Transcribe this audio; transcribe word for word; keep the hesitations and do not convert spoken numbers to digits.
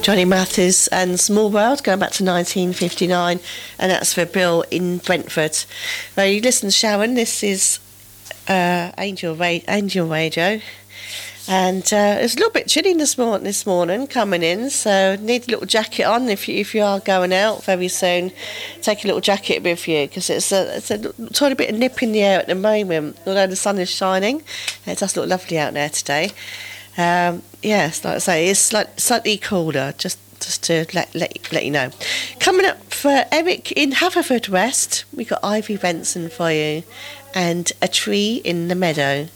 Johnny Mathis and Small World, going back to nineteen fifty-nine, and that's for Bill in Brentford. Well, you listen, Sharon, this is uh, Angel, Ra- Angel Radio, and uh, it's a little bit chilly this morning, this morning coming in, so need a little jacket on if you, if you are going out very soon. Take a little jacket with you, because it's a, it's a tiny bit of nip in the air at the moment, although the sun is shining. It does look lovely out there today. Um, yes, like I say, it's like slightly cooler, just just to let, let let you know. Coming up for Eric in Haverfordwest, we got Ivy Benson for you, and A Tree in the Meadow.